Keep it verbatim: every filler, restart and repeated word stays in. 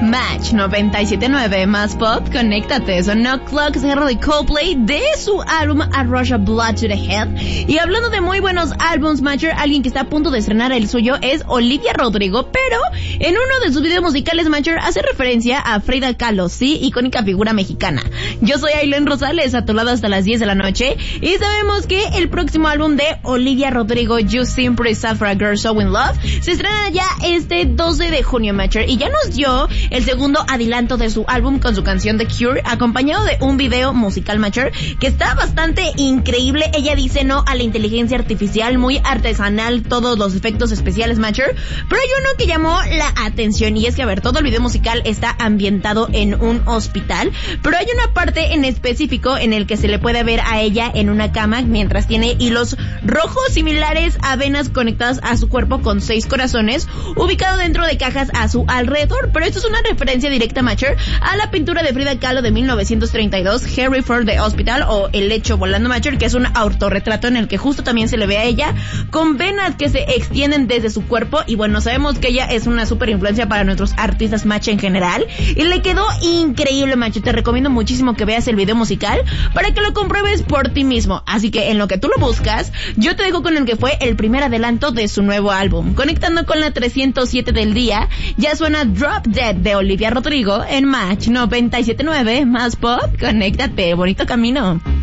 Match noventa y siete punto nueve más pop, conéctate. Son No Clocks de Coldplay de su álbum A Rush of Blood to the Head. Y hablando de muy buenos álbums, Matcher, alguien que está a punto de estrenar el suyo es Olivia Rodrigo, pero en uno de sus videos musicales, Matcher hace referencia a Frida Kahlo, sí, icónica figura mexicana. Yo soy Aileen Rosales, a tu lado hasta las diez de la noche, y sabemos que el próximo álbum de Olivia Rodrigo, You Seem Pretty Sad for a Girl So In Love, se estrena ya este doce de junio, Matcher, y ya nos dio el segundo adelanto de su álbum con su canción The Cure, acompañado de un video musical, Matcher, que está bastante increíble. Ella dice no a la inteligencia artificial, muy artesanal, todos los efectos especiales, Matcher, pero hay uno que llamó la atención, y es que, a ver, todo el video musical está ambientado en un hospital, pero hay una parte en específico en el que se le puede ver a ella en una cama mientras tiene hilos rojos similares a venas conectadas a su cuerpo con seis corazones, ubicado dentro de cajas a su alrededor. Pero esto es una referencia directa, Matcher, a la pintura de Frida Kahlo de mil novecientos treinta y dos, Harry for the Hospital, o El lecho volando, Matcher, que es un autorretrato en el que justo también se le ve a ella con venas que se extienden desde su cuerpo. Y bueno, sabemos que ella es una super influencia para nuestros artistas, Match, en general, y le quedó increíble, Match. Te recomiendo muchísimo que veas el video musical para que lo compruebes por ti mismo. Así que en lo que tú lo buscas, yo te dejo con el que fue el primer adelanto de su nuevo álbum. Conectando con la trescientos siete del día, ya suena Drop Dead de Olivia Rodrigo en Match noventa y siete punto nueve más pop. Conéctate, bonito camino.